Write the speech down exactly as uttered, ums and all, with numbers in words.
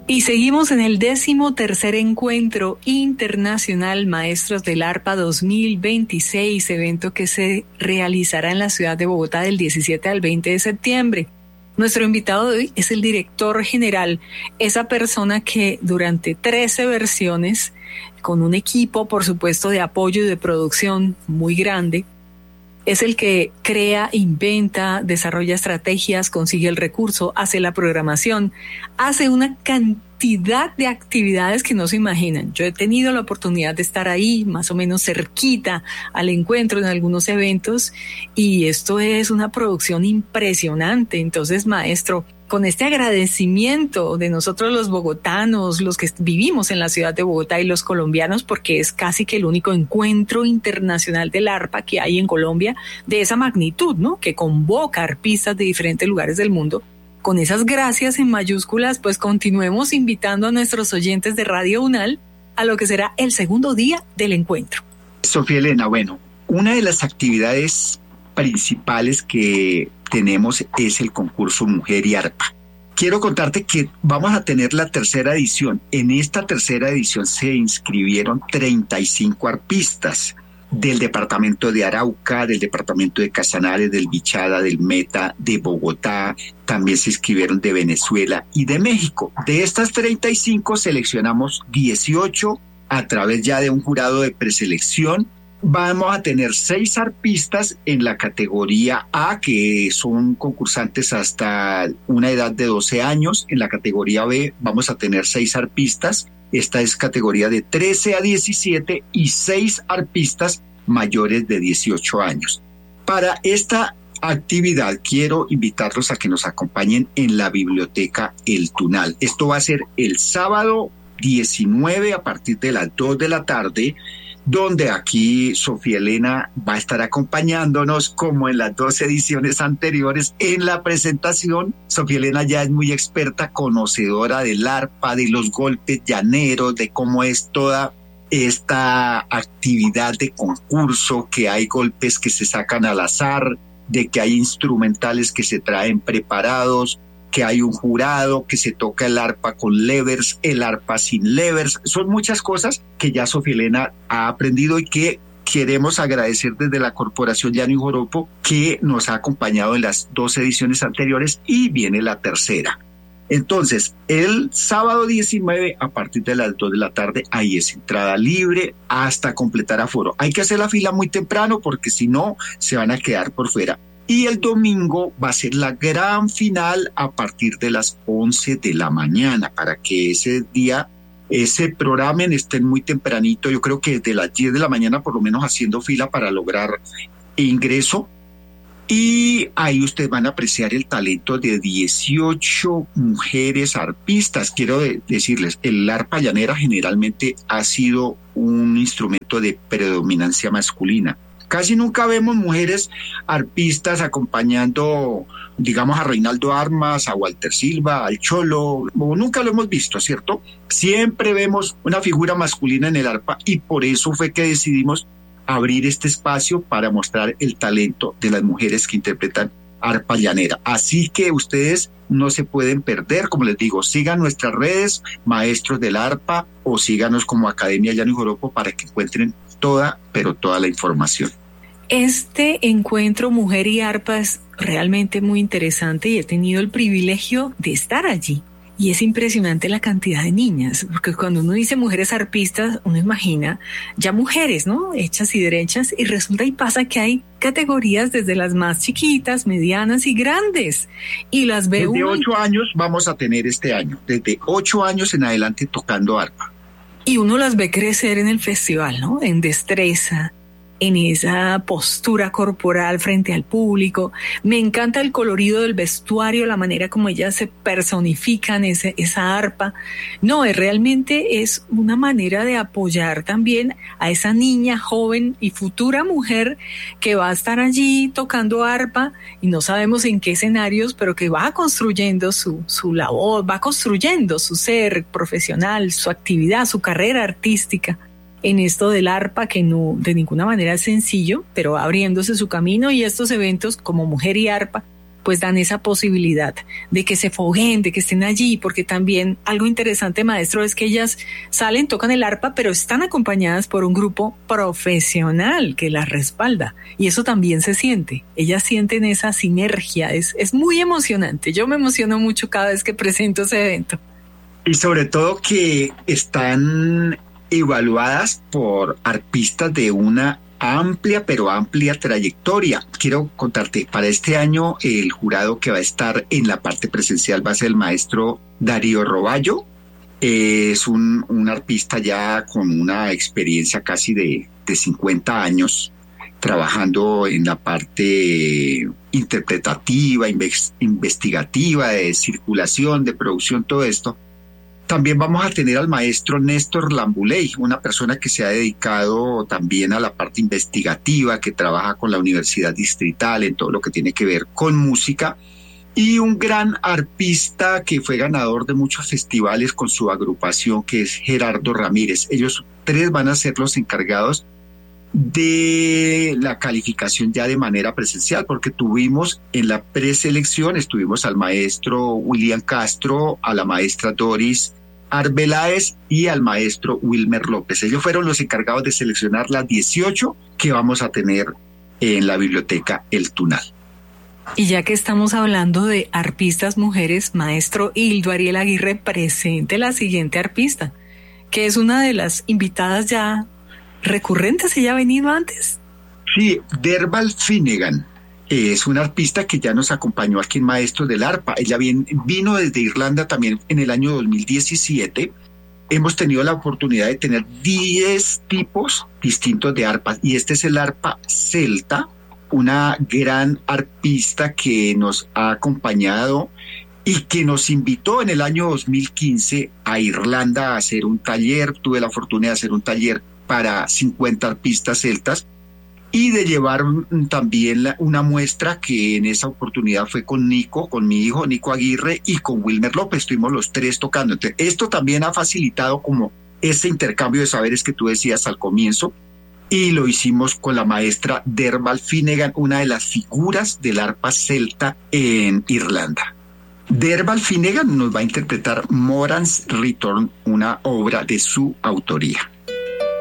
Y seguimos en el décimo tercer Encuentro Internacional Maestros del Arpa dos mil veintiséis, evento que se realizará en la ciudad de Bogotá del diecisiete al veinte de septiembre. Nuestro invitado de hoy es el director general, esa persona que durante trece versiones, con un equipo, por supuesto, de apoyo y de producción muy grande, es el que crea, inventa, desarrolla estrategias, consigue el recurso, hace la programación, hace una cantidad de actividades que no se imaginan. Yo he tenido la oportunidad de estar ahí, más o menos cerquita al encuentro en algunos eventos, y esto es una producción impresionante. Entonces, maestro, con este agradecimiento de nosotros los bogotanos, los que vivimos en la ciudad de Bogotá y los colombianos, porque es casi que el único encuentro internacional del arpa que hay en Colombia de esa magnitud, ¿no? Que convoca arpistas de diferentes lugares del mundo. Con esas gracias en mayúsculas, pues continuemos invitando a nuestros oyentes de Radio UNAL a lo que será el segundo día del encuentro. Sofía Elena, bueno, una de las actividades principales que tenemos es el concurso Mujer y Arpa. Quiero contarte que vamos a tener la tercera edición. En esta tercera edición se inscribieron treinta y cinco arpistas del departamento de Arauca, del departamento de Casanare, del Bichada, del Meta, de Bogotá. También se inscribieron de Venezuela y de México. De estas treinta y cinco seleccionamos dieciocho a través ya de un jurado de preselección. Vamos a tener seis arpistas en la categoría A, que son concursantes hasta una edad de doce años. En la categoría B vamos a tener seis arpistas. Esta es categoría de trece a diecisiete y seis arpistas mayores de dieciocho años. Para esta actividad quiero invitarlos a que nos acompañen en la Biblioteca El Tunal. Esto va a ser el sábado diecinueve a partir de las dos de la tarde, donde aquí Sofía Elena va a estar acompañándonos como en las dos ediciones anteriores en la presentación. Sofía Elena ya es muy experta, conocedora del arpa, de los golpes llaneros, de cómo es toda esta actividad de concurso, que hay golpes que se sacan al azar, de que hay instrumentales que se traen preparados, que hay un jurado, que se toca el arpa con levers, el arpa sin levers. Son muchas cosas que ya Sofía Elena ha aprendido y que queremos agradecer desde la Corporación Llano y Joropo, que nos ha acompañado en las dos ediciones anteriores y viene la tercera. Entonces, el sábado diecinueve a partir de las dos de la tarde, ahí es entrada libre hasta completar aforo. Hay que hacer la fila muy temprano porque si no, se van a quedar por fuera. Y el domingo va a ser la gran final a partir de las once de la mañana, para que ese día, ese programa estén muy tempranito. Yo creo que desde las diez de la mañana por lo menos haciendo fila para lograr ingreso. Y ahí ustedes van a apreciar el talento de dieciocho mujeres arpistas. Quiero de- decirles, el arpa llanera generalmente ha sido un instrumento de predominancia masculina. Casi nunca vemos mujeres arpistas acompañando, digamos, a Reinaldo Armas, a Walter Silva, al Cholo. Nunca lo hemos visto, ¿cierto? Siempre vemos una figura masculina en el arpa y por eso fue que decidimos abrir este espacio para mostrar el talento de las mujeres que interpretan arpa llanera. Así que ustedes no se pueden perder, como les digo, sigan nuestras redes, Maestros del Arpa, o síganos como Academia Llano y Joropo para que encuentren toda, pero toda la información. Este encuentro Mujer y Arpa es realmente muy interesante y he tenido el privilegio de estar allí. Y es impresionante la cantidad de niñas, porque cuando uno dice mujeres arpistas, uno imagina ya mujeres, ¿no? Hechas y derechas, y resulta y pasa que hay categorías desde las más chiquitas, medianas y grandes. Y las ve Desde uno. ocho años vamos a tener este año, desde ocho años en adelante tocando arpa. Y uno las ve crecer en el festival, ¿no? En destreza, en esa postura corporal frente al público. Me encanta el colorido del vestuario, la manera como ellas se personifican, ese, esa arpa. No, es, realmente es una manera de apoyar también a esa niña joven y futura mujer que va a estar allí tocando arpa y no sabemos en qué escenarios, pero que va construyendo su, su labor, va construyendo su ser profesional, su actividad, su carrera artística en esto del arpa, que no de ninguna manera es sencillo, pero abriéndose su camino. Y estos eventos como Mujer y Arpa pues dan esa posibilidad de que se fogueen, de que estén allí, porque también algo interesante, maestro, es que ellas salen, tocan el arpa, pero están acompañadas por un grupo profesional que las respalda, y eso también se siente. Ellas sienten esa sinergia, es, es muy emocionante. Yo me emociono mucho cada vez que presento ese evento. Y sobre todo que están evaluadas por arpistas de una amplia, pero amplia trayectoria. Quiero contarte, para este año el jurado que va a estar en la parte presencial va a ser el maestro Darío Roballo. Es un, un arpista ya con una experiencia casi de, de cincuenta años, trabajando en la parte interpretativa, investigativa, de circulación, de producción, todo esto. También vamos a tener al maestro Néstor Lambuley, una persona que se ha dedicado también a la parte investigativa, que trabaja con la Universidad Distrital en todo lo que tiene que ver con música, y un gran arpista que fue ganador de muchos festivales con su agrupación, que es Gerardo Ramírez. Ellos tres van a ser los encargados de la calificación ya de manera presencial, porque tuvimos en la preselección, estuvimos al maestro William Castro, a la maestra Doris Arbeláez y al maestro Wilmer López. Ellos fueron los encargados de seleccionar las dieciocho que vamos a tener en la biblioteca El Tunal. Y ya que estamos hablando de arpistas mujeres, maestro Hildo Ariel Aguirre, presente la siguiente arpista, que es una de las invitadas ya recurrentes. ¿Ella ha venido antes? Sí, Derval Finnegan. Es una arpista que ya nos acompañó aquí en Maestros del Arpa. Ella bien, vino desde Irlanda también en el año dos mil diecisiete. Hemos tenido la oportunidad de tener diez tipos distintos de arpas, y este es el arpa celta, una gran arpista que nos ha acompañado y que nos invitó en el año dos mil quince a Irlanda a hacer un taller. Tuve la fortuna de hacer un taller para cincuenta arpistas celtas y de llevar también la, una muestra que en esa oportunidad fue con Nico, con mi hijo Nico Aguirre, y con Wilmer López. Estuvimos los tres tocando. Entonces, esto también ha facilitado como ese intercambio de saberes que tú decías al comienzo, y lo hicimos con la maestra Derval Finnegan, una de las figuras del arpa celta en Irlanda. Derval Finnegan nos va a interpretar Moran's Return, una obra de su autoría.